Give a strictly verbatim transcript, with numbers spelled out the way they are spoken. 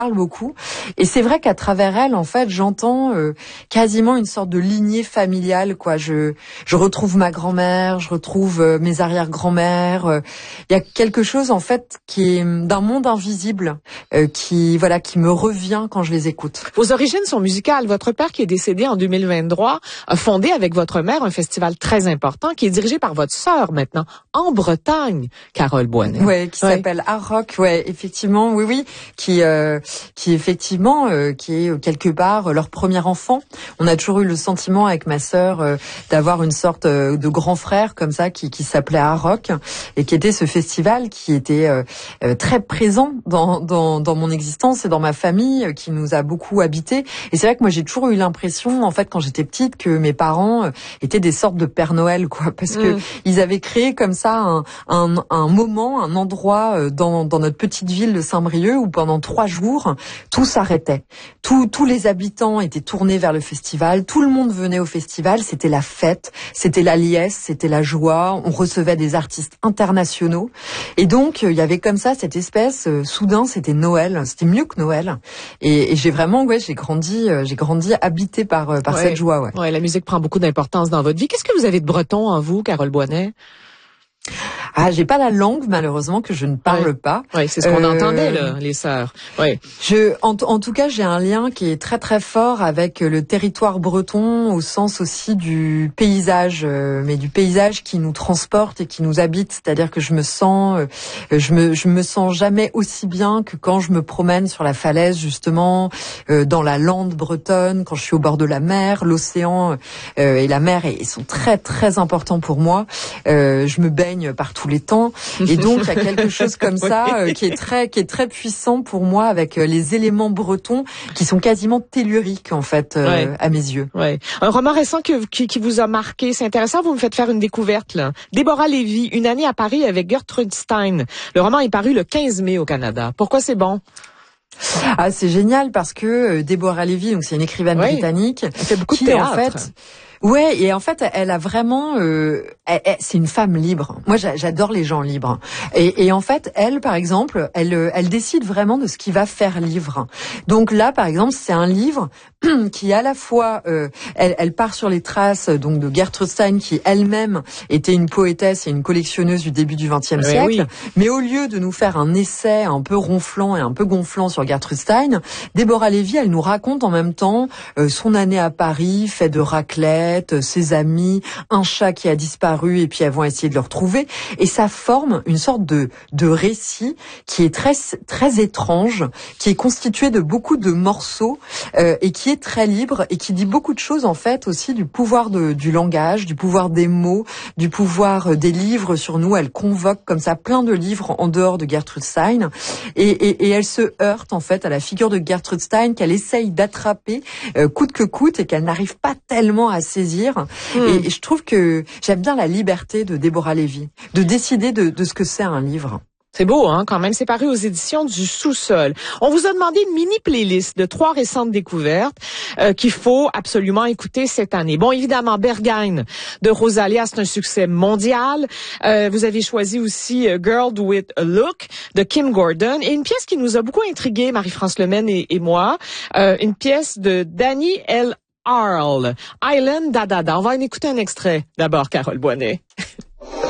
parle beaucoup. Et c'est vrai qu'à travers elle, en fait, j'entends euh, quasiment une sorte de lignée familiale, quoi. Je je retrouve ma grand-mère, je retrouve euh, mes arrière-grand-mères. Il euh, y a quelque chose, en fait, qui est d'un monde invisible, euh, qui voilà, qui me revient quand je les écoute. Vos origines sont musicales. Votre père, qui est décédé en deux mille vingt-trois, a fondé avec votre mère un festival très important qui est dirigé par votre sœur maintenant en Bretagne, Carole Boinet. Ouais, qui ouais. s'appelle Art Rock. Ouais, effectivement, oui, oui, qui euh, qui effectivement euh, qui est quelque part leur premier enfant. On a toujours eu le sentiment avec ma sœur euh, d'avoir une sorte euh, de grand frère comme ça qui qui s'appelait Art Rock et qui était ce festival qui était euh, euh, très présent dans dans dans mon existence et dans ma famille, euh, qui nous a beaucoup habité. Et c'est vrai que moi j'ai toujours eu l'impression, en fait, quand j'étais petite, que mes parents euh, étaient des sortes de Père Noël, quoi, parce que mmh. ils avaient créé comme ça un un, un moment, un endroit euh, dans dans notre petite ville de Saint-Brieuc où pendant trois jours tout s'arrêtait. Tous tous les habitants étaient tournés vers le festival, tout le monde venait au festival, c'était la fête, c'était la liesse, c'était la joie, on recevait des artistes internationaux. Et donc il y avait comme ça cette espèce euh, soudain, c'était Noël, c'était mieux que Noël. Et, et j'ai vraiment ouais, j'ai grandi euh, j'ai grandi habitée par euh, par ouais. cette joie, ouais. Ouais, la musique prend beaucoup d'importance dans votre vie. Qu'est-ce que vous avez de breton en vous, Carole Boinet? Ah, j'ai pas la langue, malheureusement, que je ne parle ouais. pas. Oui, c'est ce qu'on euh, entendait, là, les sœurs. Oui. Je, en, en tout cas, j'ai un lien qui est très très fort avec le territoire breton, au sens aussi du paysage, euh, mais du paysage qui nous transporte et qui nous habite. C'est-à-dire que je me sens, euh, je me, je me sens jamais aussi bien que quand je me promène sur la falaise, justement, euh, dans la lande bretonne, quand je suis au bord de la mer. L'océan euh, et la mer ils sont très très importants pour moi. Euh, je me baigne partout tous les temps, et donc il y a quelque chose comme ça euh, qui est très qui est très puissant pour moi, avec euh, les éléments bretons qui sont quasiment telluriques, en fait, euh, ouais. à mes yeux. Ouais. Un roman récent que, qui, qui vous a marqué, c'est intéressant, vous me faites faire une découverte là. Déborah Lévy, Une année à Paris avec Gertrude Stein. Le roman est paru le quinze mai au Canada. Pourquoi c'est bon? Ah, c'est génial parce que euh, Déborah Lévy, donc c'est une écrivaine ouais. britannique, elle fait beaucoup qui de théâtre. En fait, ouais, et en fait, elle a vraiment, euh, elle, elle, c'est une femme libre. Moi, j'adore les gens libres. Et, et en fait, elle, par exemple, elle, elle décide vraiment de ce qui va faire livre. Donc là, par exemple, c'est un livre qui, à la fois, euh, elle, elle part sur les traces donc de Gertrude Stein, qui elle-même était une poétesse et une collectionneuse du début du vingtième siècle. Oui. Mais au lieu de nous faire un essai un peu ronflant et un peu gonflant sur Gertrude Stein, Déborah Lévy, elle nous raconte en même temps euh, son année à Paris, fait de raclette, ses amis, un chat qui a disparu et puis elles vont essayer de le retrouver. Et ça forme une sorte de, de récit qui est très, très étrange, qui est constitué de beaucoup de morceaux euh, et qui est très libre et qui dit beaucoup de choses, en fait, aussi du pouvoir de, du langage, du pouvoir des mots, du pouvoir des livres sur nous. Elle convoque comme ça plein de livres en dehors de Gertrude Stein et, et, et elle se heurte, en fait, à la figure de Gertrude Stein qu'elle essaye d'attraper euh, coûte que coûte et qu'elle n'arrive pas tellement à saisir. Mmh. Et, et je trouve que j'aime bien la liberté de Déborah Lévy, de décider de, de ce que c'est un livre. C'est beau, hein, quand même. C'est paru aux éditions du Sous-sol. On vous a demandé une mini playlist de trois récentes découvertes euh, qu'il faut absolument écouter cette année. Bon, évidemment, Berghain de Rosalia, c'est un succès mondial. Euh, vous avez choisi aussi euh, Girl with a Look de Kim Gordon et une pièce qui nous a beaucoup intrigué, Marie-France Lemaine et, et moi, euh, une pièce de Danny L. Arl, Island Da Da Da. On va en écouter un extrait d'abord, Carole Boinet.